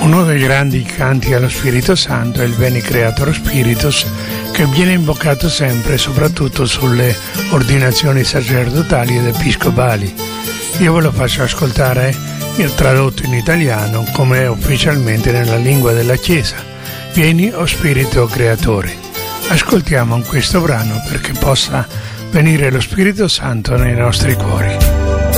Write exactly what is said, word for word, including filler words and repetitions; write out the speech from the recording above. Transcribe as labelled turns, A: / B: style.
A: Uno dei grandi canti allo Spirito Santo è il Veni Creator Spiritus, che viene invocato sempre, soprattutto sulle ordinazioni sacerdotali ed episcopali. Io ve lo faccio ascoltare, tradotto in italiano, come è ufficialmente nella lingua della Chiesa. Vieni, o Spirito Creatore. Ascoltiamo questo brano perché possa venire lo Spirito Santo nei nostri cuori.